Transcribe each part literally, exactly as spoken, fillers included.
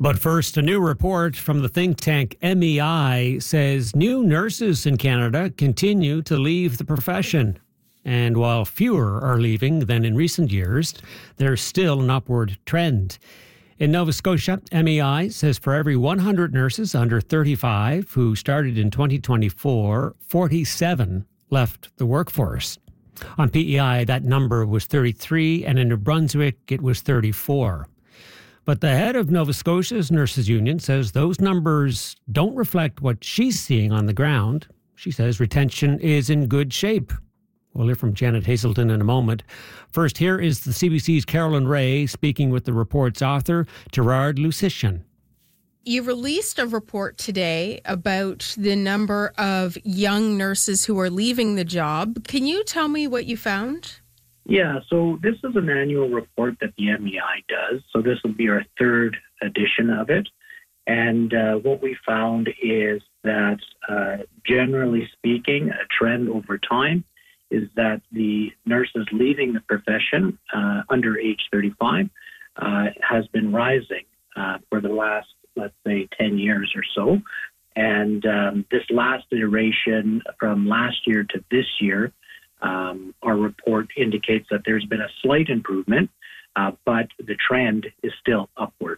But first, a new report from the think tank M E I says new nurses in Canada continue to leave the profession. And while fewer are leaving than in recent years, there's still an upward trend. In Nova Scotia, M E I says for every one hundred nurses under thirty-five who started in twenty twenty-four, forty-seven left the workforce. On P E I, that number was thirty-three, and in New Brunswick, it was thirty-four. But the head of Nova Scotia's Nurses Union says those numbers don't reflect what she's seeing on the ground. She says retention is in good shape. We'll hear from Janet Hazelton in a moment. First, here is the C B C's Carolyn Ray speaking with the report's author, Gerard Lucician. You released a report today about the number of young nurses who are leaving the job. Can you tell me what you found? Yeah, so this is an annual report that the M E I does. So this will be our third edition of it. And uh, what we found is that, uh, generally speaking, a trend over time is that the nurses leaving the profession uh, under age thirty-five uh, has been rising uh, for the last, let's say, ten years or so. And um, this last iteration from last year to this year, um, our report indicates that there's been a slight improvement, uh, but the trend is still upward.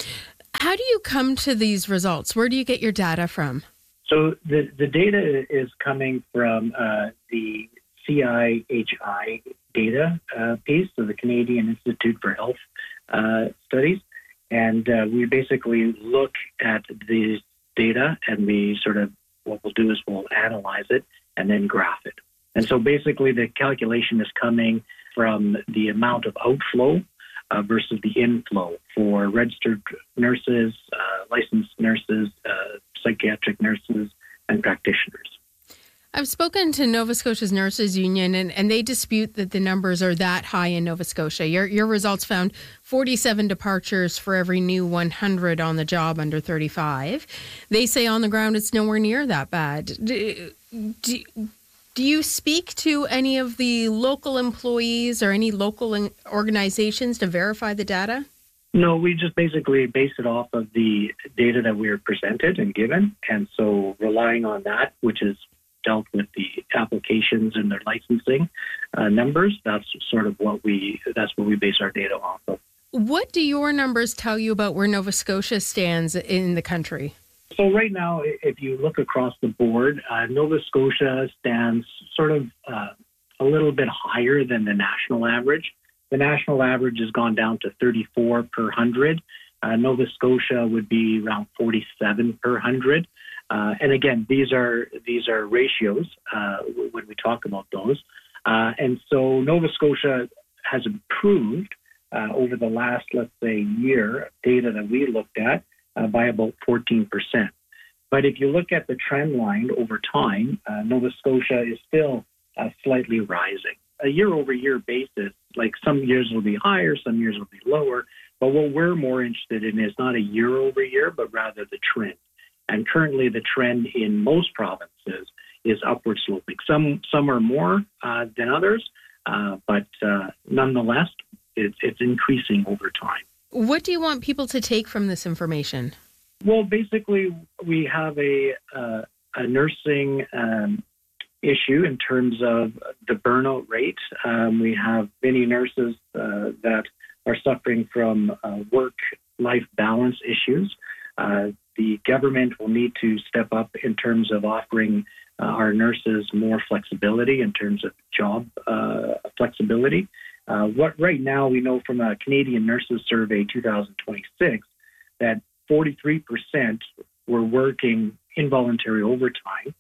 How do you come to these results? Where do you get your data from? So the, the data is coming from uh, the C I H I data uh, piece, so the Canadian Institute for Health uh, Studies. And uh, we basically look at these data and we sort of, what we'll do is we'll analyze it and then graph it. And so basically the calculation is coming from the amount of outflow uh, versus the inflow for registered nurses, uh, licensed nurses, uh, psychiatric nurses, and practitioners. I've spoken to Nova Scotia's Nurses Union, and, and they dispute that the numbers are that high in Nova Scotia. Your your results found forty-seven departures for every new one hundred on the job under thirty-five. They say on the ground it's nowhere near that bad. Do, do, do you speak to any of the local employees or any local organizations to verify the data? No, we just basically base it off of the data that we are presented and given. And so relying on that, which is dealt with the applications and their licensing uh, numbers. That's sort of what we, that's what we base our data off of. What do your numbers tell you about where Nova Scotia stands in the country? So right now, if you look across the board, uh, Nova Scotia stands sort of uh, a little bit higher than the national average. The national average has gone down to thirty-four per one hundred. Uh, Nova Scotia would be around forty-seven per one hundred. Uh, and again, these are these are ratios uh, when we talk about those. Uh, and so Nova Scotia has improved uh, over the last, let's say, year, data that we looked at, uh, by about fourteen percent. But if you look at the trend line over time, uh, Nova Scotia is still uh, slightly rising. A year-over-year basis, like some years will be higher, some years will be lower. But what we're more interested in is not a year-over-year, but rather the trend. And currently, the trend in most provinces is upward sloping. Some some are more uh, than others, uh, but uh, nonetheless, it's, it's increasing over time. What do you want people to take from this information? Well, basically, we have a uh, a nursing um, issue in terms of the burnout rate. Um, we have many nurses uh, that are suffering from uh, work-life balance issues. Uh, the government will need to step up in terms of offering uh, our nurses more flexibility in terms of job uh, flexibility. Uh, what right now we know from a Canadian Nurses Survey two thousand twenty-six that forty-three percent were working involuntary overtime.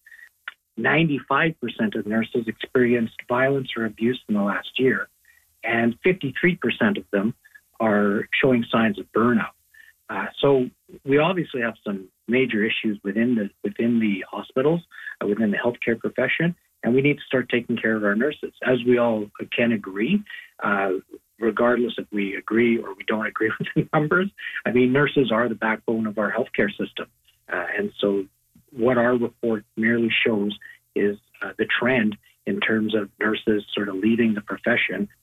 ninety-five percent of nurses experienced violence or abuse in the last year, and fifty-three percent of them are showing signs of burnout. Uh, so we obviously have some major issues within the within the hospitals, uh, within the healthcare profession, and we need to start taking care of our nurses. As we all can agree, uh, regardless if we agree or we don't agree with the numbers, I mean, nurses are the backbone of our healthcare system. Uh, and so what our report merely shows is uh, the trend in terms of nurses sort of leaving the profession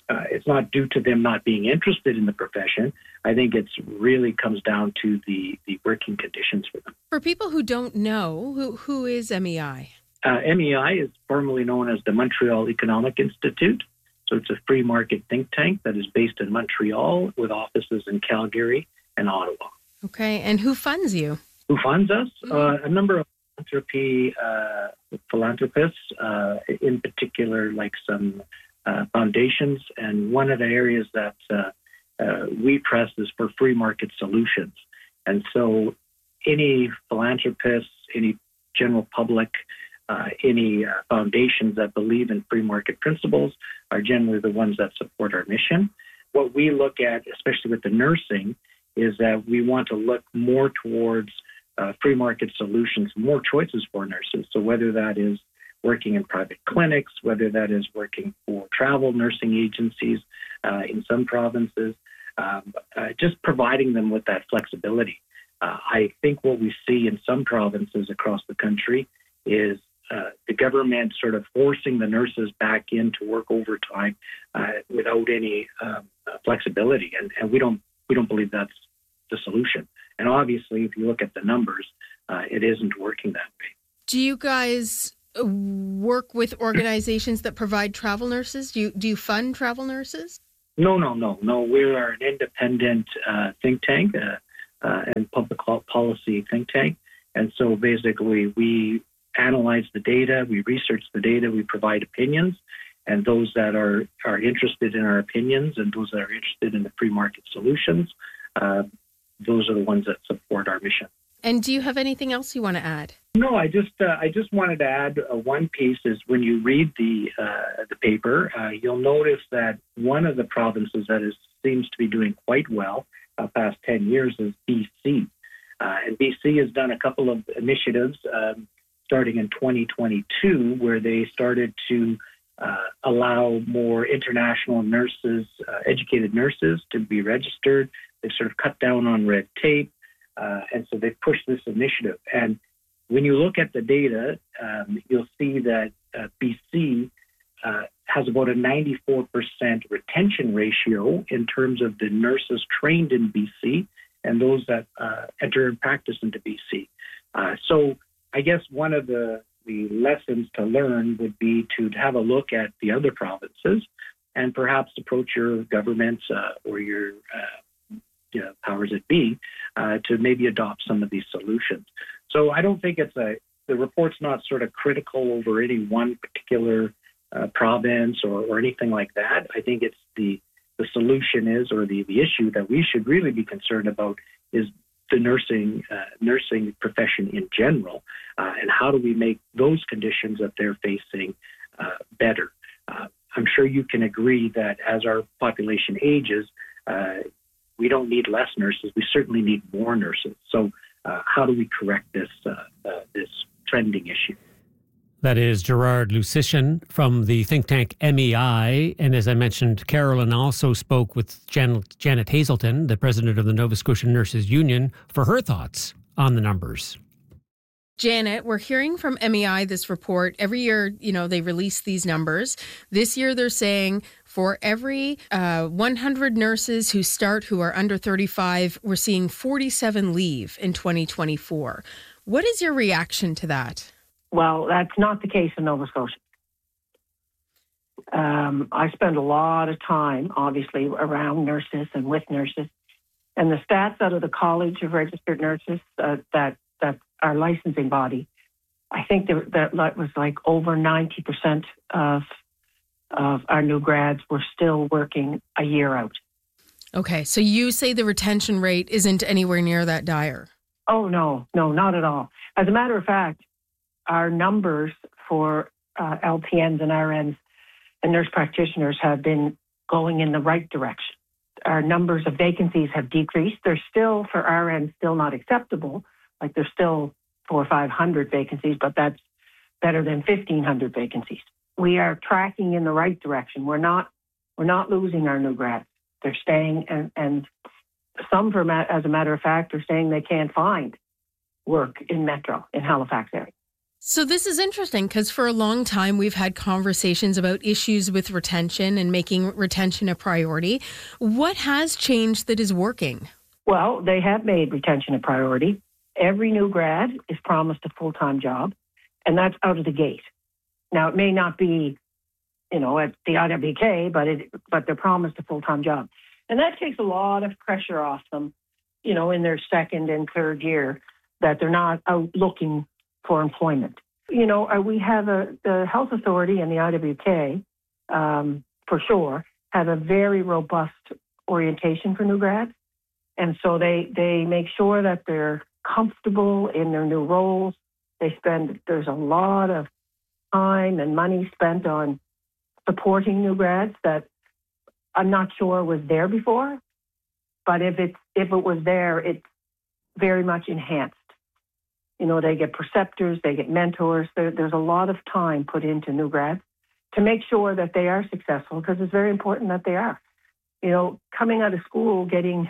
uh, it's not due to them not being interested in the profession. I think it's really comes down to the, the working conditions for them. For people who don't know, who who is M E I? Uh, M E I is formerly known as the Montreal Economic Institute. So it's a free market think tank that is based in Montreal with offices in Calgary and Ottawa. Okay. And who funds you? Who funds us? Mm-hmm. Uh, a number of philanthropy uh, philanthropists, uh, in particular, like some uh, foundations. And one of the areas that uh, uh, we press is for free market solutions. And so any philanthropists, any general public, uh, any uh, foundations that believe in free market principles are generally the ones that support our mission. What we look at, especially with the nursing, is that we want to look more towards uh, free market solutions, more choices for nurses. So whether that is working in private clinics, whether that is working for travel nursing agencies uh, in some provinces, um, uh, just providing them with that flexibility. Uh, I think what we see in some provinces across the country is uh, the government sort of forcing the nurses back in to work overtime uh, without any um, uh, flexibility, and, and we don't we don't believe that's the solution. And obviously, if you look at the numbers, uh, it isn't working that way. Do you guys work with organizations that provide travel nurses? Do you do you fund travel nurses? No, no, no, no. We are an independent uh, think tank uh, uh, and public policy think tank. And so basically we analyze the data, we research the data, we provide opinions. And those that are, are interested in our opinions and those that are interested in the free market solutions, uh, those are the ones that support our mission. And do you have anything else you want to add? No, I just uh, I just wanted to add uh, one piece is when you read the uh, the paper, uh, you'll notice that one of the provinces that is seems to be doing quite well uh, past ten years is B C. Uh, and B C has done a couple of initiatives um, starting in twenty twenty-two where they started to uh, allow more international nurses, uh, educated nurses to be registered. They've sort of cut down on red tape. Uh, and so they pushed this initiative. And when you look at the data, um, you'll see that uh, B C uh, has about a ninety-four percent retention ratio in terms of the nurses trained in B C and those that uh, enter and practice into B C. Uh, so I guess one of the, the lessons to learn would be to have a look at the other provinces and perhaps approach your governments uh, or your uh, you know, powers that be uh, to maybe adopt some of these solutions. So I don't think it's a, the report's not sort of critical over any one particular uh, province or, or anything like that. I think it's the, the solution is, or the, the issue that we should really be concerned about is the nursing, uh, nursing profession in general. Uh, and how do we make those conditions that they're facing uh, better? Uh, I'm sure you can agree that as our population ages, uh, we don't need less nurses. We certainly need more nurses. So uh, how do we correct this uh, uh, this trending issue? That is Gerard Lusician from the think tank M E I. And as I mentioned, Carolyn also spoke with Jan- Janet Hazelton, the president of the Nova Scotia Nurses Union, for her thoughts on the numbers. Janet, we're hearing from M E I this report. Every year, you know, they release these numbers. This year, they're saying for every uh, one hundred nurses who start who are under thirty-five, we're seeing forty-seven leave in twenty twenty-four. What is your reaction to that? Well, that's not the case in Nova Scotia. Um, I spend a lot of time, obviously, around nurses and with nurses. And the stats out of the College of Registered Nurses, uh, that that our licensing body, I think that, that was like over ninety percent of of our new grads were still working a year out. Okay, so you say the retention rate isn't anywhere near that dire? Oh, no, no, not at all. As a matter of fact, our numbers for uh, L P Ns and R Ns and nurse practitioners have been going in the right direction. Our numbers of vacancies have decreased. They're still, for R Ns, still not acceptable. Like there's still four or five hundred vacancies, but that's better than fifteen hundred vacancies. We are tracking in the right direction. We're not, we're not losing our new grads. They're staying, and, and some, for as a matter of fact, are saying they can't find work in Metro, in Halifax area. So this is interesting because for a long time we've had conversations about issues with retention and making retention a priority. What has changed that is working? Well, they have made retention a priority. Every new grad is promised a full-time job, and that's out of the gate. Now, it may not be, you know, at the I W K, but it, but they're promised a full-time job. And that takes a lot of pressure off them, you know, in their second and third year, that they're not out looking for employment. You know, we have a, the Health Authority and the I W K, um, for sure, have a very robust orientation for new grads. And so they, they make sure that they're comfortable in their new roles. They spend, there's a lot of time and money spent on supporting new grads that I'm not sure was there before. But if it's, if it was there, it's very much enhanced. You know, they get preceptors, they get mentors. There, there's a lot of time put into new grads to make sure that they are successful, because it's very important that they are. You know, coming out of school, getting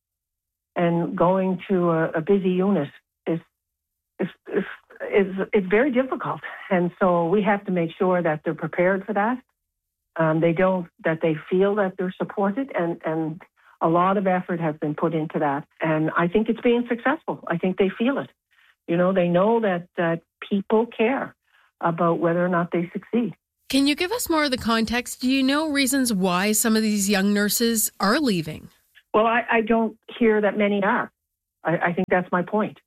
and going to a, a busy unit is, is, is, is, is very difficult. And so we have to make sure that they're prepared for that. Um, they don't, that they feel that they're supported, and, and a lot of effort has been put into that. And I think it's being successful. I think they feel it. You know, they know that, that people care about whether or not they succeed. Can you give us more of the context? Do you know reasons why some of these young nurses are leaving? Well, I, I don't hear that many are. I, I think that's my point.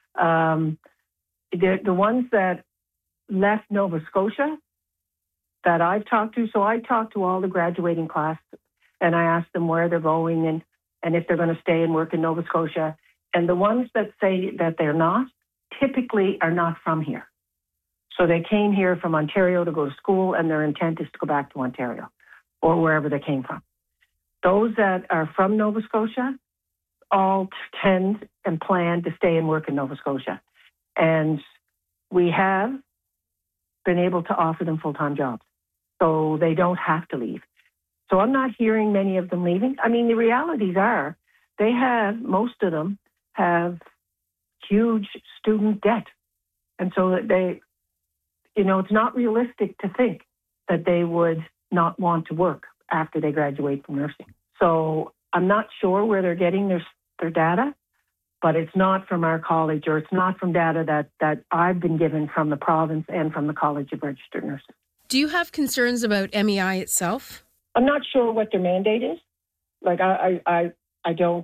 Um, the, the ones that left Nova Scotia that I've talked to, so I talked to all the graduating class, and I asked them where they're going and, and if they're going to stay and work in Nova Scotia. And the ones that say that they're not, typically are not from here. So they came here from Ontario to go to school, and their intent is to go back to Ontario or wherever they came from. Those that are from Nova Scotia all tend and plan to stay and work in Nova Scotia. And we have been able to offer them full-time jobs, so they don't have to leave. So I'm not hearing many of them leaving. I mean, the realities are they have, most of them have huge student debt. And so that they, you know, it's not realistic to think that they would not want to work after they graduate from nursing. So I'm not sure where they're getting their their data, but it's not from our college, or it's not from data that, that I've been given from the province and from the College of Registered Nurses. Do you have concerns about M E I itself? I'm not sure what their mandate is. Like, I, I, I, I don't,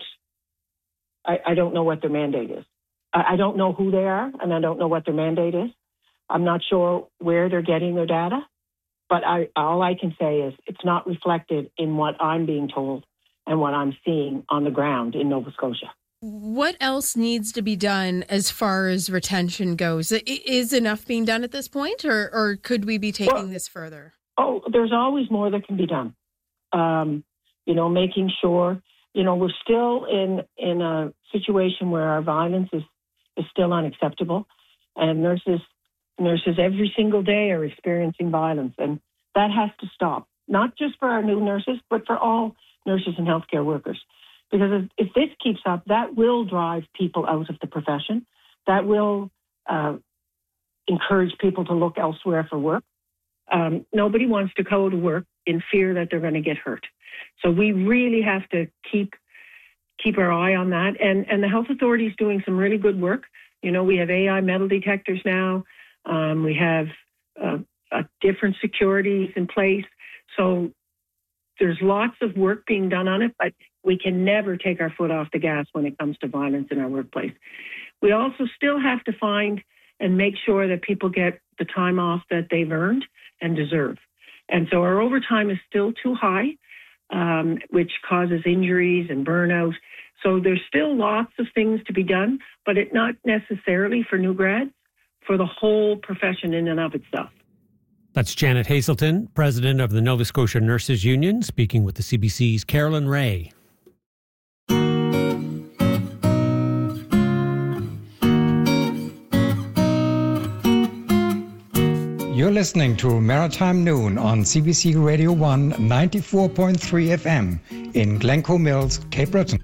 I, I don't know what their mandate is. I, I don't know who they are, and I don't know what their mandate is. I'm not sure where they're getting their data, but I, all I can say is it's not reflected in what I'm being told and what I'm seeing on the ground in Nova Scotia. What else needs to be done as far as retention goes? Is enough being done at this point, or, or could we be taking well, this further? Oh, there's always more that can be done. Um, you know, making sure, you know, we're still in, in a situation where our violence is, is still unacceptable. And nurses, nurses every single day are experiencing violence. And that has to stop, not just for our new nurses, but for all nurses and healthcare workers. Because if, if this keeps up, that will drive people out of the profession. That will uh, encourage people to look elsewhere for work. Um, nobody wants to go to work in fear that they're going to get hurt. So we really have to keep keep our eye on that. And, and the Health Authority is doing some really good work. You know, we have A I metal detectors now. Um, we have uh, uh, different securities in place. So there's lots of work being done on it, but we can never take our foot off the gas when it comes to violence in our workplace. We also still have to find and make sure that people get the time off that they've earned and deserve. And so our overtime is still too high, um, which causes injuries and burnout. So there's still lots of things to be done, but it not necessarily for new grads, for the whole profession in and of itself. That's Janet Hazelton, president of the Nova Scotia Nurses Union, speaking with the C B C's Carolyn Ray. You're listening to Maritime Noon on C B C Radio one ninety-four point three F M in Glencoe Mills, Cape Breton.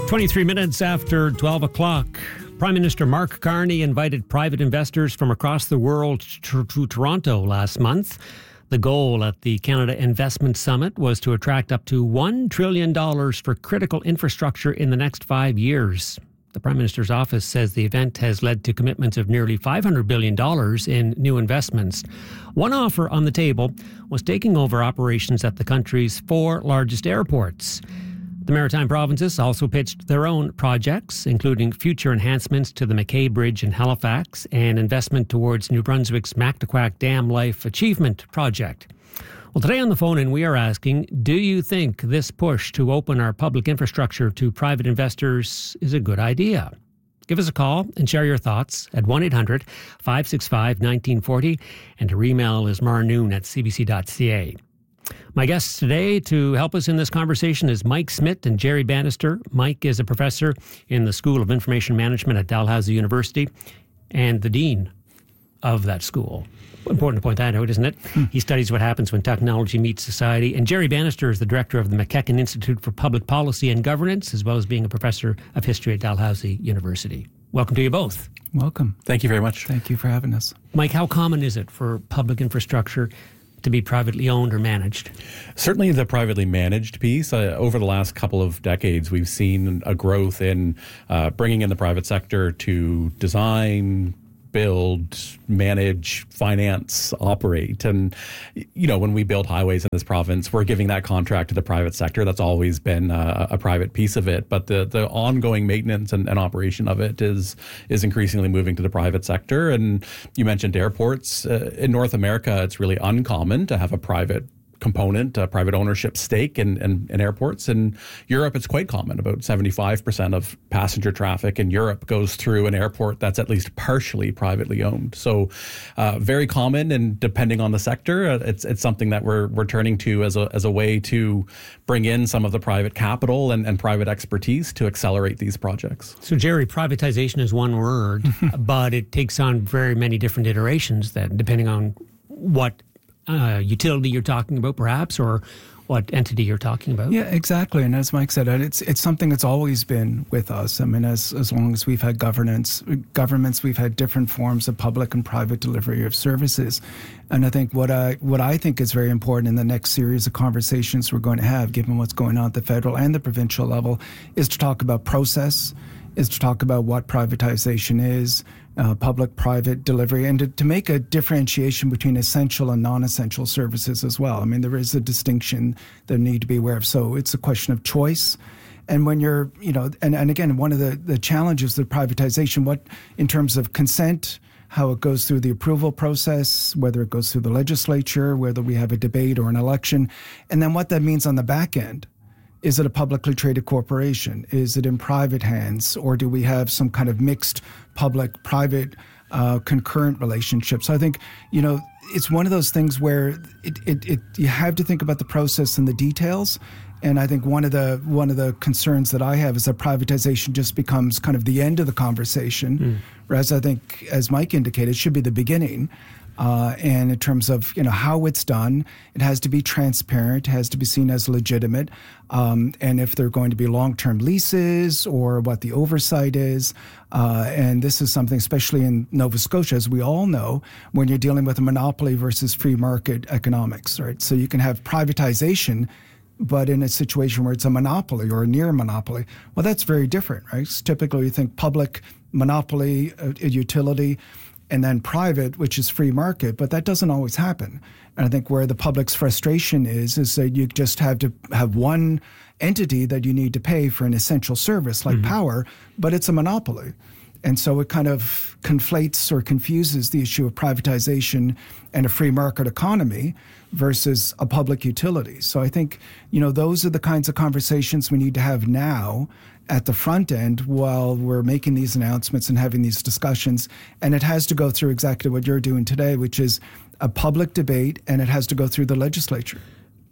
twenty-three minutes after twelve o'clock, Prime Minister Mark Carney invited private investors from across the world to, to Toronto last month. The goal at the Canada Investment Summit was to attract up to one trillion dollars for critical infrastructure in the next five years. The Prime Minister's office says the event has led to commitments of nearly five hundred billion dollars in new investments. One offer on the table was taking over operations at the country's four largest airports. The Maritime provinces also pitched their own projects, including future enhancements to the McKay Bridge in Halifax and investment towards New Brunswick's Mactaquac Dam Life Achievement Project. Well, today on the phone in, we are asking, do you think this push to open our public infrastructure to private investors is a good idea? Give us a call and share your thoughts at one eight hundred five six five one nine four zero, and our email is marnoon at c b c dot c a. My guests today to help us in this conversation is Mike Smith and Jerry Bannister. Mike is a professor in the School of Information Management at Dalhousie University and the dean of that school. Important to point that out, isn't it? Hmm. He studies what happens when technology meets society. And Jerry Bannister is the director of the McEachern Institute for Public Policy and Governance, as well as being a professor of history at Dalhousie University. Welcome to you both. Welcome. Thank you very much. Thank you for having us. Mike, how common is it for public infrastructure to be privately owned or managed? Certainly the privately managed piece. Uh, over the last couple of decades, we've seen a growth in uh, bringing in the private sector to design, build, manage, finance, operate. And, you know, when we build highways in this province, we're giving that contract to the private sector. That's always been a, a private piece of it. But the, the ongoing maintenance and, and operation of it is is increasingly moving to the private sector. And you mentioned airports. Uh, in North America, it's really uncommon to have a private component, uh, private ownership stake in, in, in airports. In Europe, it's quite common. About seventy-five percent of passenger traffic in Europe goes through an airport that's at least partially privately owned. So uh, very common, and depending on the sector, uh, it's it's something that we're we're turning to as a as a way to bring in some of the private capital and, and private expertise to accelerate these projects. So Jerry, privatization is one word, but it takes on very many different iterations then, depending on what Uh, utility you're talking about, perhaps, or what entity you're talking about. Yeah, exactly. And as Mike said, it's it's something that's always been with us. I mean, as as long as we've had governance, governments, we've had different forms of public and private delivery of services. And I think what I what I think is very important in the next series of conversations we're going to have, given what's going on at the federal and the provincial level, is to talk about process, is to talk about what privatization is, uh, public-private delivery, and to, to make a differentiation between essential and non-essential services as well. I mean, there is a distinction that we need to be aware of. So it's a question of choice. And when you're, you know, and, and again, one of the, the challenges of privatization, what in terms of consent, how it goes through the approval process, whether it goes through the legislature, whether we have a debate or an election, and then what that means on the back end. Is it a publicly traded corporation? Is it in private hands? Or do we have some kind of mixed public-private uh, concurrent relationship? So I think, you know, it's one of those things where it, it, it you have to think about the process and the details. And I think one of the one of the concerns that I have is that privatization just becomes kind of the end of the conversation, mm. whereas I think, as Mike indicated, it should be the beginning. Uh, and in terms of, you know, how it's done, it has to be transparent, it has to be seen as legitimate. Um, and if they're going to be long-term leases or what the oversight is. Uh, and this is something, especially in Nova Scotia, as we all know, when you're dealing with a monopoly versus free market economics, right? So you can have privatization, but in a situation where it's a monopoly or a near monopoly, well, that's very different, right? So typically, you think public monopoly, a, a utility, and then private, which is free market, but that doesn't always happen. And I think where the public's frustration is, is that you just have to have one entity that you need to pay for an essential service like mm-hmm. power, but it's a monopoly. And so it kind of conflates or confuses the issue of privatization and a free market economy versus a public utility. So I think, you know, those are the kinds of conversations we need to have now at the front end while we're making these announcements and having these discussions. And it has to go through exactly what you're doing today, which is a public debate, and it has to go through the legislature.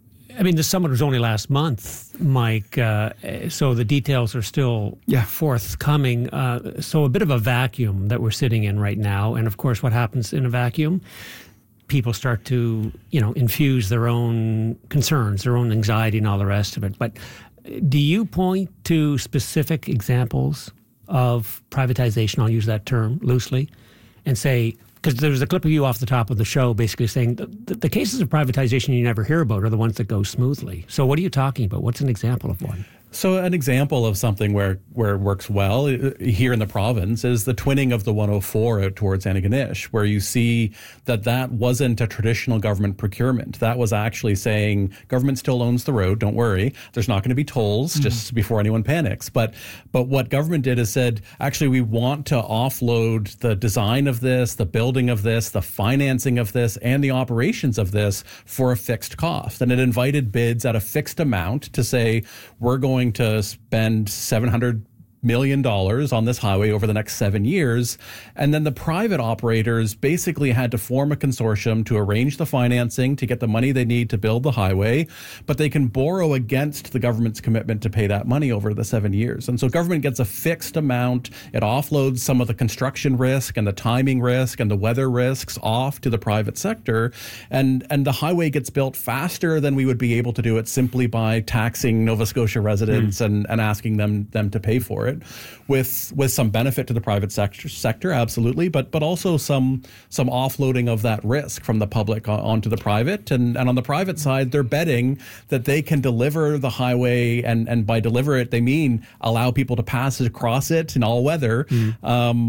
I mean, the summit was only last month, Mike, uh, so the details are still yeah. forthcoming. Uh, so a bit of a vacuum that we're sitting in right now. And of course, what happens in a vacuum? People start to, you know, infuse their own concerns, their own anxiety and all the rest of it. But do you point to specific examples of privatization, I'll use that term loosely, and say, because there's a clip of you off the top of the show basically saying the, the, the cases of privatization you never hear about are the ones that go smoothly. So what are you talking about? What's an example of one? So an example of something where, where it works well here in the province is the twinning of the one oh four out towards Antigonish, where you see that that wasn't a traditional government procurement. That was actually saying government still owns the road, don't worry. There's not going to be tolls mm-hmm. just before anyone panics. But but what government did is said, actually, we want to offload the design of this, the building of this, the financing of this, and the operations of this for a fixed cost. And it invited bids at a fixed amount to say, we're going to spend seven hundred million dollars on this highway over the next seven years. And then the private operators basically had to form a consortium to arrange the financing to get the money they need to build the highway, but they can borrow against the government's commitment to pay that money over the seven years. And so government gets a fixed amount. It offloads some of the construction risk and the timing risk and the weather risks off to the private sector. And, and the highway gets built faster than we would be able to do it simply by taxing Nova Scotia residents mm. and, and asking them, them to pay for it. With with some benefit to the private sector, sector absolutely, but but also some some offloading of that risk from the public onto the private. And, and on the private side, they're betting that they can deliver the highway, and, and by deliver it, they mean allow people to pass it across it in all weather mm.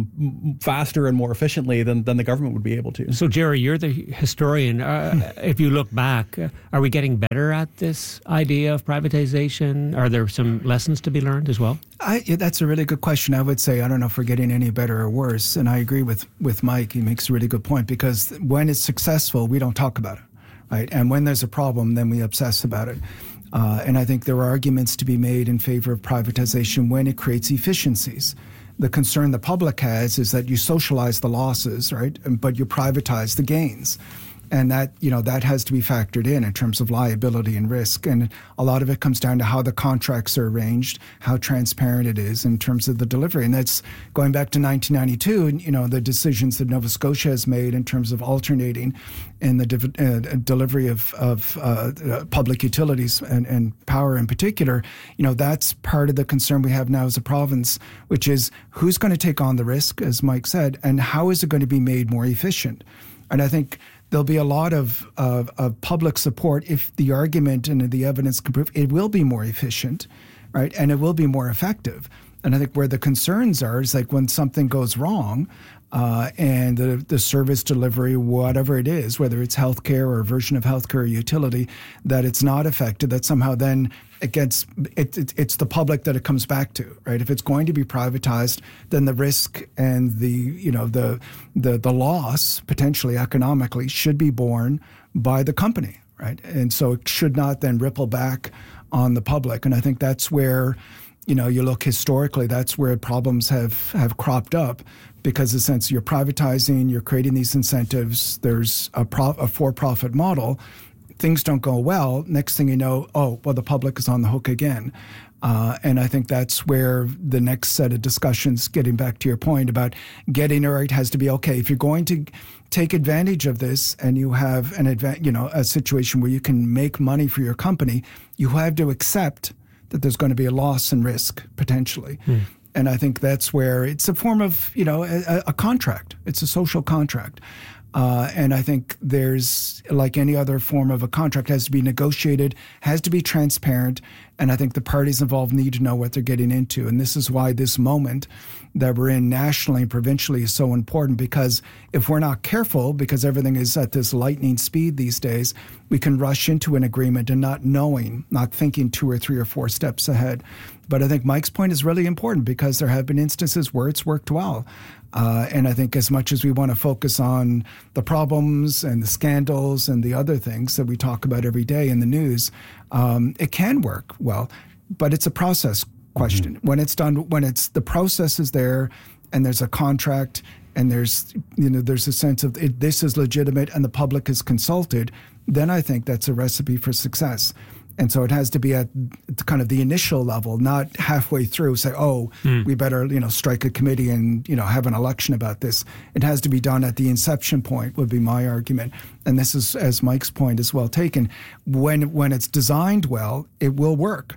um, faster and more efficiently than, than the government would be able to. So, Jerry, you're the historian. Uh, if you look back, uh, are we getting better at this idea of privatization? Are there some lessons to be learned as well? I, yeah, that's a really good question. I would say, I don't know if we're getting any better or worse. And I agree with, with Mike. He makes a really good point, because when it's successful, we don't talk about it, right? And when there's a problem, then we obsess about it. Uh, and I think there are arguments to be made in favor of privatization when it creates efficiencies. The concern the public has is that you socialize the losses, right? But you privatize the gains. And that, you know, that has to be factored in in terms of liability and risk. And a lot of it comes down to how the contracts are arranged, how transparent it is in terms of the delivery. And that's going back to nineteen ninety-two, and, you know, the decisions that Nova Scotia has made in terms of alternating in the de- uh, delivery of, of uh, uh, public utilities and, and power in particular. You know, that's part of the concern we have now as a province, which is who's going to take on the risk, as Mike said, and how is it going to be made more efficient? And I think there'll be a lot of, of, of public support if the argument and the evidence can prove it will be more efficient, right? And it will be more effective. And I think where the concerns are is like when something goes wrong uh, and the, the service delivery, whatever it is, whether it's healthcare or a version of healthcare or utility, that it's not effective, that somehow then it gets, it, it, it's the public that it comes back to, right? If it's going to be privatized, then the risk and the, you know, the, the, the loss potentially economically should be borne by the company, right? And so it should not then ripple back on the public. And I think that's where, you know, you look historically, that's where problems have, have cropped up, because in a sense you're privatizing, you're creating these incentives, there's a, pro, a for-profit model. Things don't go well, next thing you know, oh, well, the public is on the hook again. Uh, and I think that's where the next set of discussions, getting back to your point about getting it right, has to be, okay, if you're going to take advantage of this and you have an adva- you know, a situation where you can make money for your company, you have to accept that there's going to be a loss and risk potentially. Hmm. And I think that's where it's a form of, you know, a, a contract. It's a social contract. Uh, and I think there's, like any other form of a contract, has to be negotiated, has to be transparent. And I think the parties involved need to know what they're getting into. And this is why this moment that we're in nationally and provincially is so important, because if we're not careful, because everything is at this lightning speed these days, we can rush into an agreement and not knowing, not thinking two or three or four steps ahead. But I think Mike's point is really important, because there have been instances where it's worked well. Uh, and I think as much as we want to focus on the problems and the scandals and the other things that we talk about every day in the news, um, it can work well, but it's a process question. Mm-hmm. When it's done, when it's the process is there and there's a contract and there's, you know, there's a sense of it, this is legitimate and the public is consulted, then I think that's a recipe for success. And so it has to be at kind of the initial level, not halfway through say, oh, mm. we better, you know, strike a committee and, you know, have an election about this. It has to be done at the inception point, would be my argument. And this is, as Mike's point is well taken, when when it's designed well, it will work.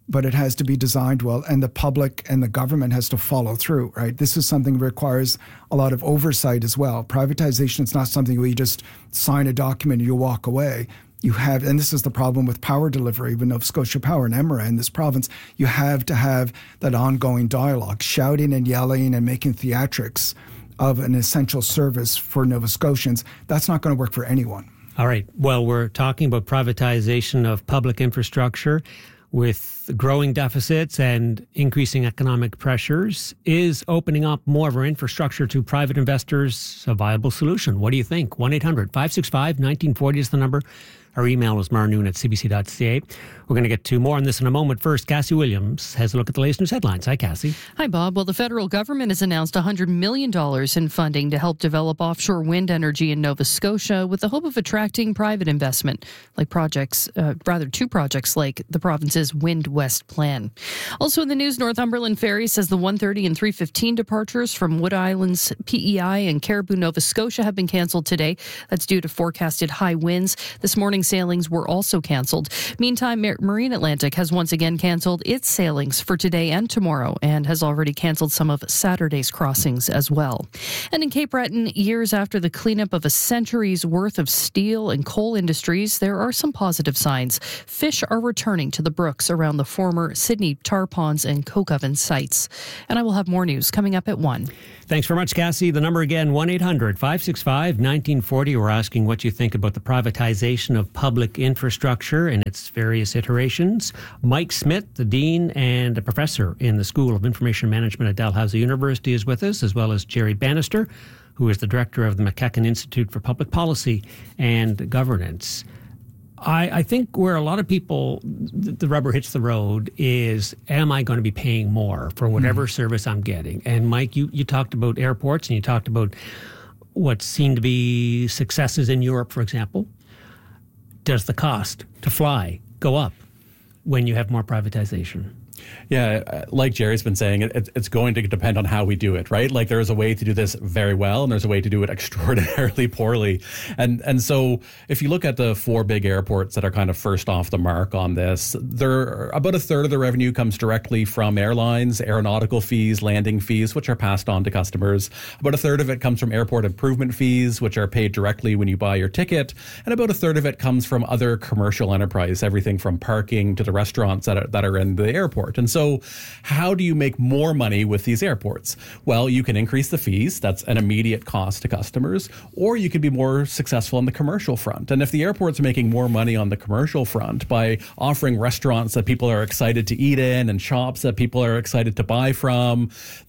but it has to be designed well, and the public and the government has to follow through, right? This is something that requires a lot of oversight as well. Privatization is not something where you just sign a document and you walk away. You have, and this is the problem with power delivery with Nova Scotia Power and Emera in this province, you have to have that ongoing dialogue, shouting and yelling and making theatrics of an essential service for Nova Scotians. That's not going to work for anyone. All right. Well, we're talking about privatization of public infrastructure with growing deficits and increasing economic pressures. Is opening up more of our infrastructure to private investors a viable solution? What do you think? one eight hundred five six five one nine four zero is the number. Our email is marnoon at c b c dot c a. We're going to get to more on this in a moment. First, Cassie Williams has a look at the latest news headlines. Hi, Cassie. Hi, Bob. Well, the federal government has announced one hundred million dollars in funding to help develop offshore wind energy in Nova Scotia with the hope of attracting private investment, like projects, uh, rather two projects like the province's Wind West plan. Also in the news, Northumberland Ferry says the one thirty and three fifteen departures from Wood Island's P E I and Caribou, Nova Scotia have been cancelled today. That's due to forecasted high winds. This morning, sailings were also cancelled. Meantime, Mar- Marine Atlantic has once again cancelled its sailings for today and tomorrow and has already cancelled some of Saturday's crossings as well. And in Cape Breton, years after the cleanup of a century's worth of steel and coal industries, there are some positive signs. Fish are returning to the brooks around the former Sydney tar ponds and coke oven sites. And I will have more news coming up at one. Thanks very much, Cassie. The number again, one eight hundred five six five one nine four zero. We're asking what you think about the privatization of public infrastructure and its various iterations. Mike Smith, the Dean and a Professor in the School of Information Management at Dalhousie University, is with us, as well as Jerry Bannister, who is the Director of the McEachern Institute for Public Policy and Governance. I, I think where a lot of people, the rubber hits the road is, am I going to be paying more for whatever mm. service I'm getting? And Mike, you, you talked about airports and you talked about what seem to be successes in Europe, for example. Does the cost to fly go up when you have more privatization? Yeah, like Jerry's been saying, it, it's going to depend on how we do it, right? Like there's a way to do this very well and there's a way to do it extraordinarily poorly. And and so if you look at the four big airports that are kind of first off the mark on this, there about a third of the revenue comes directly from airlines, aeronautical fees, landing fees, which are passed on to customers. About a third of it comes from airport improvement fees, which are paid directly when you buy your ticket. And about a third of it comes from other commercial enterprise, everything from parking to the restaurants that are, that are in the airport. And so how do you make more money with these airports? Well, you can increase the fees. That's an immediate cost to customers. Or you can be more successful on the commercial front. And if the airport's making more money on the commercial front by offering restaurants that people are excited to eat in and shops that people are excited to buy from,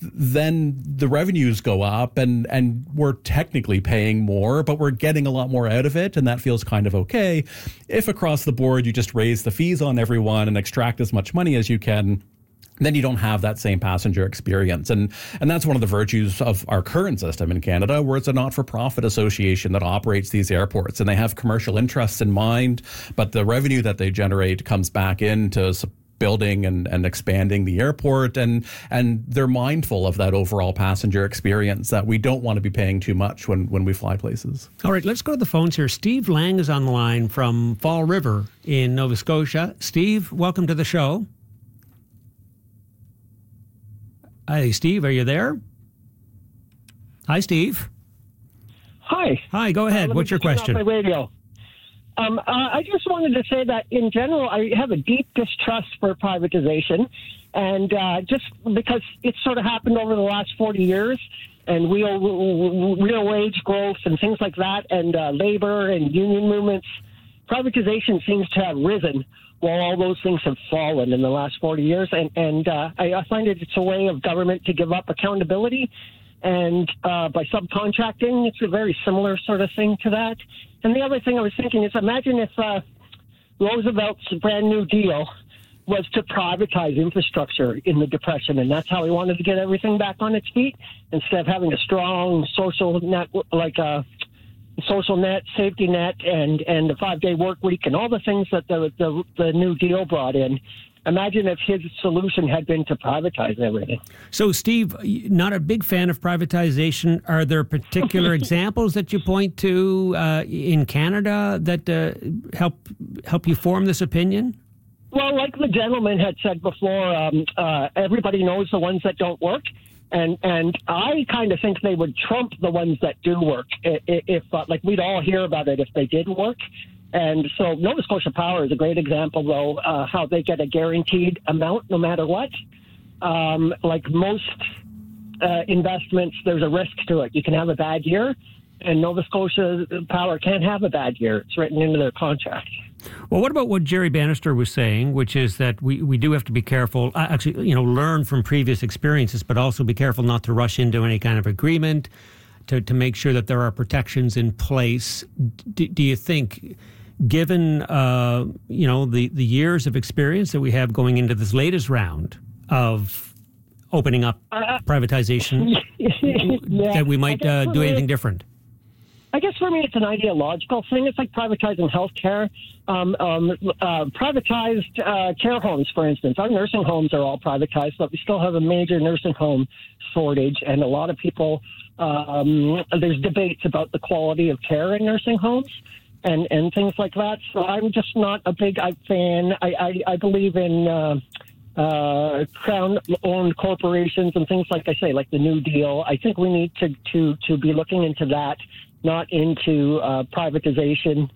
then the revenues go up and, and we're technically paying more, but we're getting a lot more out of it. And that feels kind of okay. If across the board you just raise the fees on everyone and extract as much money as you can, then you don't have that same passenger experience. And and that's one of the virtues of our current system in Canada, where it's a not-for-profit association that operates these airports. And they have commercial interests in mind, but the revenue that they generate comes back into building and, and expanding the airport. And, and they're mindful of that overall passenger experience, that we don't want to be paying too much when, when we fly places. All right, let's go to the phones here. Steve Lang is on the line from Fall River in Nova Scotia. Steve, welcome to the show. Hi, Steve, are you there? Hi, Steve. Hi. Hi, go ahead. Uh, What's your question? My radio. Um, uh, I just wanted to say that in general, I have a deep distrust for privatization, and uh, just because it's sort of happened over the last forty years, and real, real wage growth and things like that, and uh, labor and union movements, privatization seems to have risen while all those things have fallen in the last forty years. And, and uh, I, I find it it's a way of government to give up accountability. And uh, by subcontracting, it's a very similar sort of thing to that. And the other thing I was thinking is, imagine if uh, Roosevelt's brand new deal was to privatize infrastructure in the Depression, and that's how he wanted to get everything back on its feet, instead of having a strong social net, like a social net, safety net, and, and the five-day work week, and all the things that the, the the new deal brought in. Imagine if his solution had been to privatize everything. So, Steve, not a big fan of privatization. Are there particular examples that you point to uh, in Canada that uh, help help you form this opinion? Well, like the gentleman had said before, um, uh, everybody knows the ones that don't work. And and I kind of think they would trump the ones that do work if, if uh, like, we'd all hear about it if they did work. And so Nova Scotia Power is a great example, though, uh, how they get a guaranteed amount no matter what. Um, like most uh, investments, there's a risk to it. You can have a bad year, and Nova Scotia Power can't have a bad year. It's written into their contract. Well, what about what Jerry Bannister was saying, which is that we, we do have to be careful, uh, actually, you know, learn from previous experiences, but also be careful not to rush into any kind of agreement to, to make sure that there are protections in place. D- do you think, given, uh, you know, the, the years of experience that we have going into this latest round of opening up uh, privatization, yeah, that we might uh, do anything different? I guess for me, it's an ideological thing. It's like privatizing healthcare. Um, um, uh, privatized uh, care homes, for instance. Our nursing homes are all privatized, but we still have a major nursing home shortage, and a lot of people, um, there's debates about the quality of care in nursing homes and, and things like that. So I'm just not a big fan. I, I, I believe in uh, uh, Crown-owned corporations and things like I say, like the New Deal. I think we need to, to, to be looking into that, not into uh, privatization,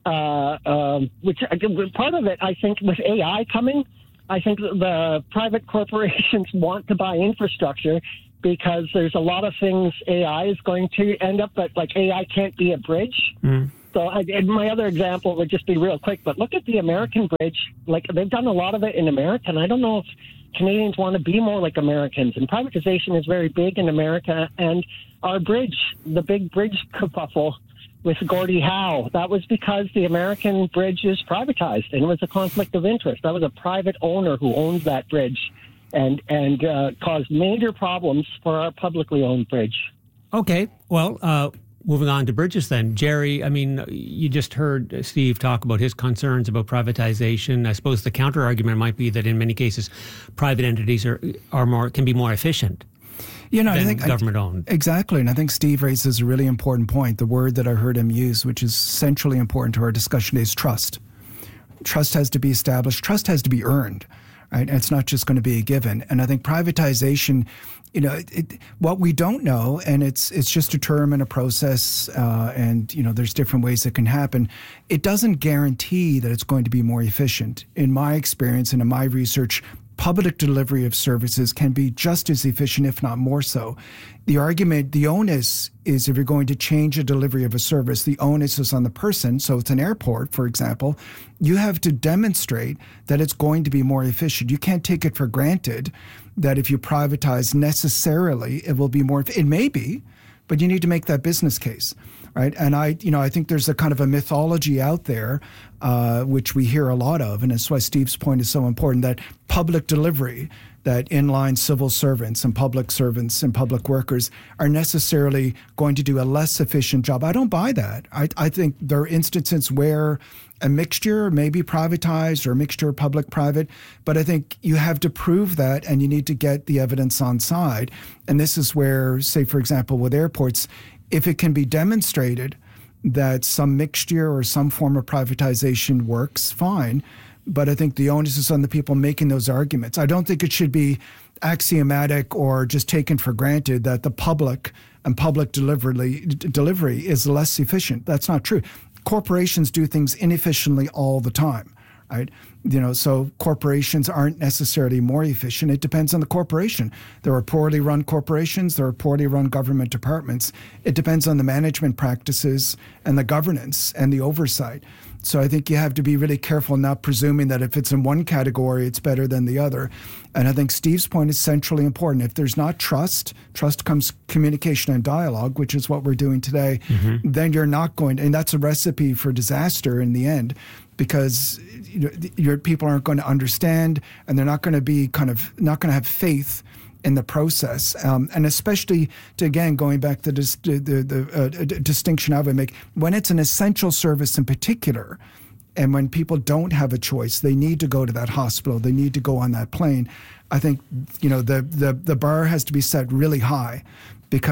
uh, um, which part of it, I think, with A I coming, I think the private corporations want to buy infrastructure because there's a lot of things A I is going to end up, but like A I can't be a bridge. Mm. So I, and my other example would just be real quick, but look at the American bridge. Like, they've done a lot of it in America, and I don't know if Canadians want to be more like Americans. And privatization is very big in America. And our bridge, the big bridge kerfuffle with Gordie Howe, that was because the American bridge is privatized, and it was a conflict of interest. That was a private owner who owns that bridge and, and uh, caused major problems for our publicly owned bridge. Okay, well, uh, moving on to bridges then. Jerry, I mean, you just heard Steve talk about his concerns about privatization. I suppose the counter-argument might be that in many cases, private entities are, are more can be more efficient. You know, I think government-owned. Exactly, and I think Steve raises a really important point. The word that I heard him use, which is centrally important to our discussion, is trust. Trust has to be established. Trust has to be earned, right? And it's not just going to be a given. And I think privatization, you know, it, what we don't know, and it's it's just a term and a process, uh, and, you know, there's different ways it can happen. It doesn't guarantee that it's going to be more efficient. In my experience and in my research, public delivery of services can be just as efficient, if not more so. The argument, the onus is if you're going to change a delivery of a service, the onus is on the person. So it's an airport, for example. You have to demonstrate that it's going to be more efficient. You can't take it for granted that if you privatize necessarily, it will be more. It may be, but you need to make that business case. Right. And I, you know, I think there's a kind of a mythology out there, uh, which we hear a lot of. And that's why Steve's point is so important, that public delivery, that inline civil servants and public servants and public workers are necessarily going to do a less efficient job. I don't buy that. I, I think there are instances where a mixture may be privatized or a mixture of public-private, but I think you have to prove that, and you need to get the evidence on side. And this is where, say, for example, with airports, if it can be demonstrated that some mixture or some form of privatization works, fine. But I think the onus is on the people making those arguments. I don't think it should be axiomatic or just taken for granted that the public and public delivery, delivery is less efficient. That's not true. Corporations do things inefficiently all the time. Right? You know, so corporations aren't necessarily more efficient. It depends on the corporation. There are poorly run corporations. There are poorly run government departments. It depends on the management practices and the governance and the oversight. So I think you have to be really careful not presuming that if it's in one category, it's better than the other. And I think Steve's point is centrally important. If there's not trust, trust comes communication and dialogue, which is what we're doing today, mm-hmm. then you're not going to, and that's a recipe for disaster in the end, because you know, your people aren't going to understand, and they're not going to be kind of not going to have faith in the process, um, and especially to again going back to this, the the, the uh, d- distinction I would make when it's an essential service in particular, and when people don't have a choice, they need to go to that hospital, they need to go on that plane. I think you know the the the bar has to be set really high, because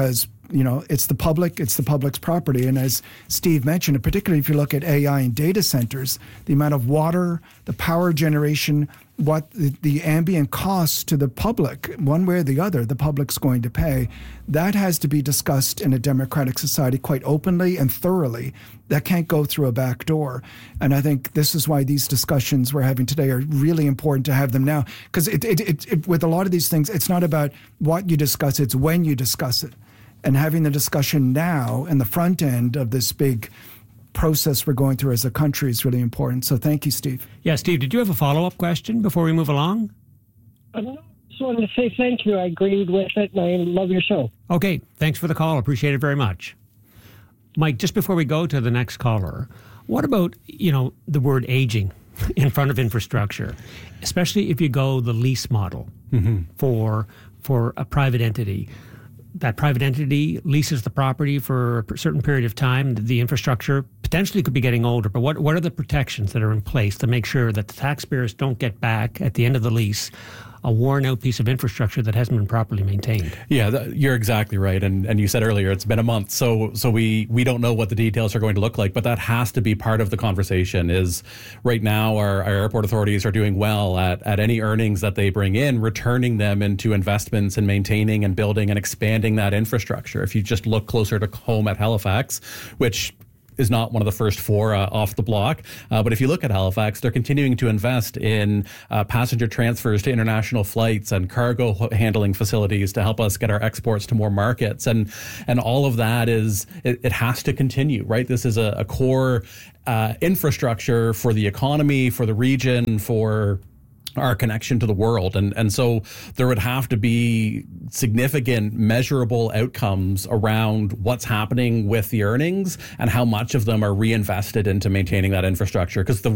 you know, it's the public, it's the public's property. And as Steve mentioned, particularly if you look at A I and data centers, the amount of water, the power generation, what the, the ambient costs to the public, one way or the other, the public's going to pay, that has to be discussed in a democratic society quite openly and thoroughly. That can't go through a back door. And I think this is why these discussions we're having today are really important to have them now. Because it, it, it, it, with a lot of these things, it's not about what you discuss, it's when you discuss it. And having the discussion now in the front end of this big process we're going through as a country is really important. So thank you, Steve. Yeah, Steve, did you have a follow-up question before we move along? I just wanted to say thank you. I agreed with it, and I love your show. Okay, thanks for the call. Appreciate it very much. Mike, just before we go to the next caller, what about, you know, the word aging in front of infrastructure, especially if you go the lease model mm-hmm. for for a private entity? That private entity leases the property for a certain period of time. The infrastructure potentially could be getting older, but what, what are the protections that are in place to make sure that the taxpayers don't get back at the end of the lease a worn-out piece of infrastructure that hasn't been properly maintained? Yeah, th- you're exactly right. And and you said earlier, it's been a month, so so we, we don't know what the details are going to look like, but that has to be part of the conversation. Is right now our, our airport authorities are doing well at, at any earnings that they bring in, returning them into investments and maintaining and building and expanding that infrastructure. If you just look closer to home at Halifax, which is not one of the first four uh, off the block. Uh, but if you look at Halifax, they're continuing to invest in uh, passenger transfers to international flights and cargo handling facilities to help us get our exports to more markets. And and all of that is, it, it has to continue, right? This is a, a core uh, infrastructure for the economy, for the region, for our connection to the world. And and so there would have to be significant measurable outcomes around what's happening with the earnings and how much of them are reinvested into maintaining that infrastructure. Because the